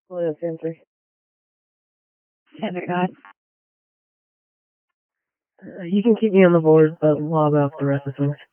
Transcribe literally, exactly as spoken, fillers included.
Well, that's answer. Heather God. Uh, you can keep me on the board, but lob out the rest of the things.